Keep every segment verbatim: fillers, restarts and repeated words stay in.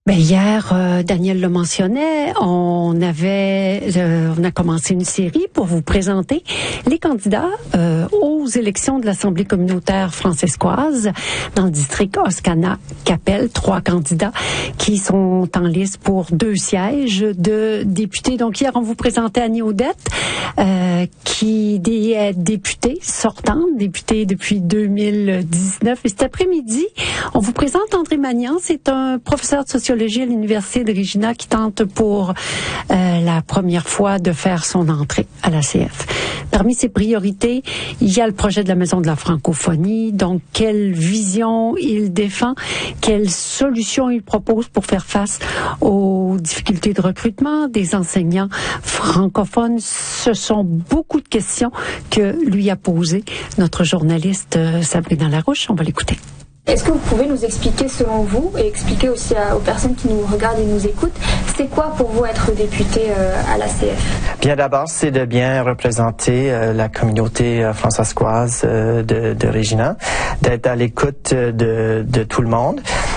Ben hier, euh, Daniel le mentionnait, on avait, euh, on a commencé une série pour vous présenter les candidats euh, aux élections de l'Assemblée communautaire francescoise dans le district Oscana-Capelle. Trois candidats qui sont en liste pour deux sièges de députés. Donc hier, on vous présentait Annie Audette, euh, qui est députée sortante, députée depuis deux mille dix-neuf. Et cet après-midi, on vous présente André Magnan. C'est un professeur de sociologie à l'Université de Regina qui tente pour euh, la première fois de faire son entrée à l'A C F. Parmi ses priorités, il y a le projet de la Maison de la francophonie. Donc, quelle vision il défend, quelles solutions il propose pour faire face aux difficultés de recrutement des enseignants francophones. Ce sont beaucoup de questions que lui a posées notre journaliste euh, Sabrina Larouche. On va l'écouter. Est-ce que vous pouvez nous expliquer, selon vous, et expliquer aussi à, aux personnes qui nous regardent et nous écoutent, c'est quoi pour vous être député euh, à l'A C F? Bien, d'abord, c'est de bien représenter euh, la communauté euh, francescoise euh, de, de Regina, d'être à l'écoute de, de tout le monde,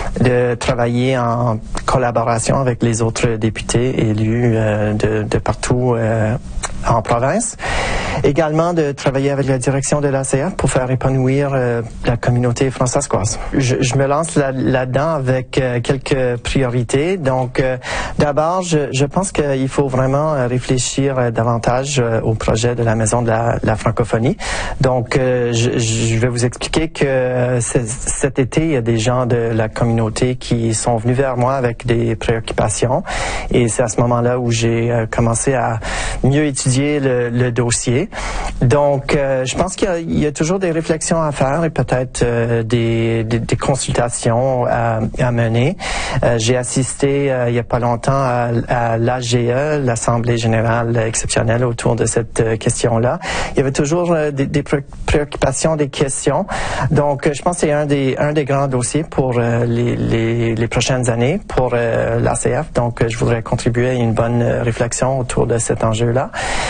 de travailler en collaboration avec les autres députés élus euh, de, de partout euh, en province. Également de travailler avec la direction de l'A C F pour faire épanouir euh, la communauté francescoise. Je, je me lance là, là-dedans avec euh, quelques priorités. Donc, euh, d'abord, je, je pense qu'il faut vraiment euh, réfléchir euh, davantage euh, au projet de la Maison de la, la francophonie. Donc, euh, je, je vais vous expliquer que euh, cet été, il y a des gens de la communauté qui sont venus vers moi avec des préoccupations. Et c'est à ce moment-là où j'ai euh, commencé à mieux étudier le, le dossier. Donc, euh, je pense qu'il y a, il y a toujours des réflexions à faire et peut-être euh, des, des, des consultations à, à mener. Euh, j'ai assisté euh, il n'y a pas longtemps à, à l'A G E, l'Assemblée générale exceptionnelle, autour de cette euh, question-là. Il y avait toujours euh, des, des préoccupations, des questions. Donc, euh, je pense que c'est un des, un des grands dossiers pour euh, les, les, les prochaines années pour euh, l'A C F. Donc, euh, je voudrais contribuer à une bonne euh, réflexion autour de cet enjeu-là.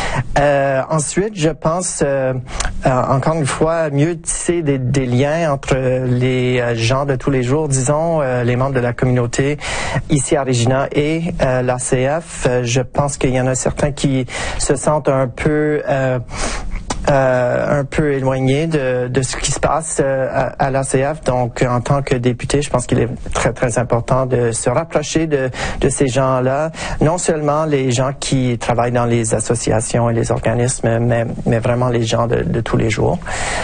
Euh, ensuite, je pense, euh, euh, encore une fois, mieux tisser des, des liens entre les euh, gens de tous les jours, disons, euh, les membres de la communauté ici à Regina et euh, l'A C F. Euh, je pense qu'il y en a certains qui se sentent un peu... Euh, Euh, un peu éloigné de, de ce qui se passe euh, à, à l'A C F. Donc, en tant que député, je pense qu'il est très, très important de se rapprocher de, de ces gens-là. Non seulement les gens qui travaillent dans les associations et les organismes, mais, mais vraiment les gens de, de tous les jours.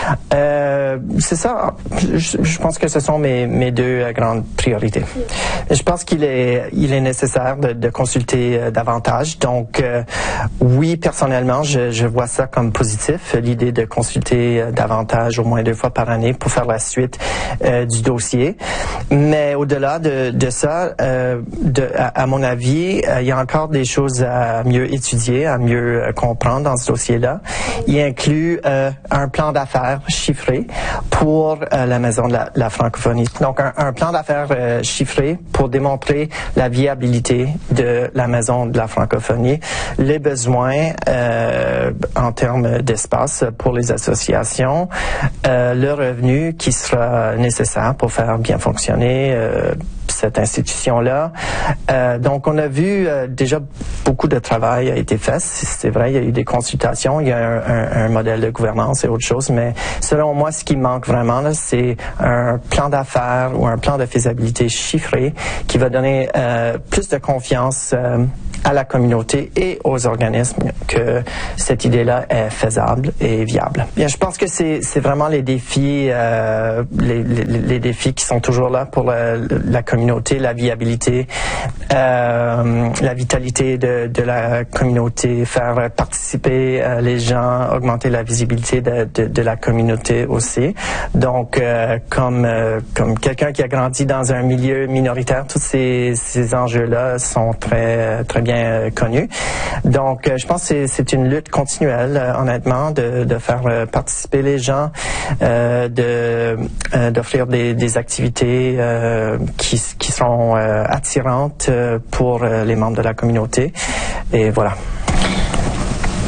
Euh, c'est ça. Je, je pense que ce sont mes, mes deux euh, grandes priorités. Je pense qu'il est, il est nécessaire de, de consulter euh, davantage. Donc, euh, oui, personnellement, je, je vois ça comme positif. L'idée de consulter euh, davantage, au moins deux fois par année, pour faire la suite euh, du dossier. Mais au-delà de, de ça, euh, de, à, à mon avis, euh, il y a encore des choses à mieux étudier, à mieux euh, comprendre dans ce dossier-là. Il inclut euh, un plan d'affaires chiffré pour euh, la Maison de la, la francophonie. Donc, un, un plan d'affaires euh, chiffré pour démontrer la viabilité de la Maison de la francophonie, les besoins euh, en termes d'espace pour les associations, euh, le revenu qui sera nécessaire pour faire bien fonctionner euh, cette institution-là. Euh, donc, on a vu euh, déjà beaucoup de travail a été fait. C'est vrai, il y a eu des consultations, il y a un, un, un modèle de gouvernance et autre chose, mais selon moi, ce qui manque vraiment, là, c'est un plan d'affaires ou un plan de faisabilité chiffré qui va donner euh, plus de confiance euh, à la communauté et aux organismes que cette idée-là est faisable et viable. Bien, je pense que c'est c'est vraiment les défis euh, les, les, les défis qui sont toujours là pour la, la communauté, la viabilité, euh, la vitalité de, de la communauté, faire participer euh, les gens, augmenter la visibilité de, de, de la communauté aussi. Donc, euh, comme euh, comme quelqu'un qui a grandi dans un milieu minoritaire, tous ces ces enjeux-là sont très très bien euh, connus. Donc, euh, je pense que c'est, c'est une lutte continuelle, euh, honnêtement, de, de faire euh, participer les gens, euh, de euh, d'offrir des, des activités euh, qui qui sont euh, attirantes euh, pour euh, les membres de la communauté. Et voilà.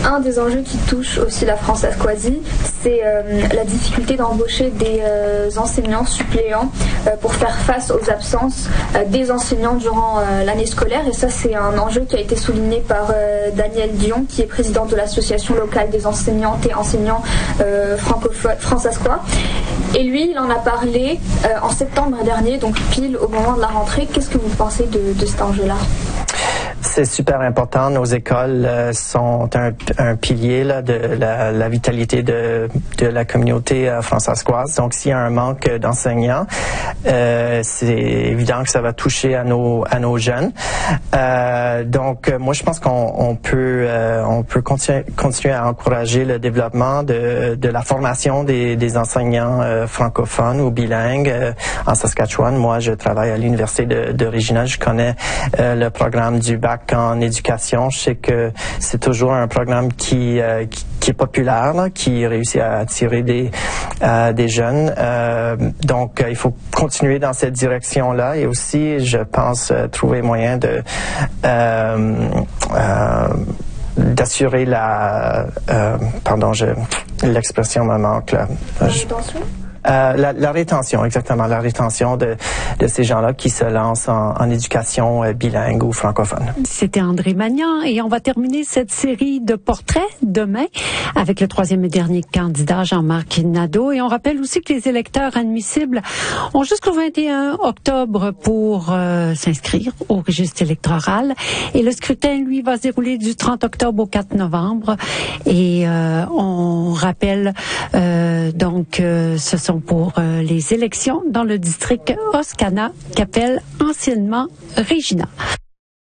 un des enjeux qui touche aussi la France-Asquasie, c'est euh, la difficulté d'embaucher des euh, enseignants suppléants euh, pour faire face aux absences euh, des enseignants durant euh, l'année scolaire. Et ça, c'est un enjeu qui a été souligné par euh, Daniel Dion, qui est président de l'association locale des enseignantes et enseignants euh, francophones France-Asquois. Et lui, il en a parlé euh, en septembre dernier, donc pile au moment de la rentrée. Qu'est-ce que vous pensez de, de cet enjeu-là? C'est super important. Nos écoles euh, sont un, un pilier là, de la, la vitalité de, de la communauté euh, françaiscoise. Donc, s'il y a un manque d'enseignants, euh, c'est évident que ça va toucher à nos à nos jeunes. Euh, donc, moi, je pense qu'on on peut euh, on peut continuer continuer à encourager le développement de de la formation des, des enseignants euh, francophones ou bilingues euh, en Saskatchewan. Moi, je travaille à l'université de, de Regina. Je connais euh, le programme du bac en éducation. Je sais que c'est toujours un programme qui euh, qui, qui est populaire, là, qui réussit à attirer des euh, des jeunes. Euh, donc, euh, il faut continuer dans cette direction-là et aussi, je pense, euh, trouver moyen de euh, euh, d'assurer la euh, pardon, je l'expression me manque là. Je, Euh, la, la rétention, exactement, la rétention de, de ces gens-là qui se lancent en, en éducation euh, bilingue ou francophone. C'était André Magnan et on va terminer cette série de portraits demain avec le troisième et dernier candidat, Jean-Marc Nadeau. Et on rappelle aussi que les électeurs admissibles ont jusqu'au vingt et un octobre pour euh, s'inscrire au registre électoral. Et le scrutin, lui, va se dérouler du trente octobre au quatre novembre. Et euh, on rappelle euh, donc euh, ce sont pour euh, les élections dans le district Oscana, qu'appelle anciennement Regina.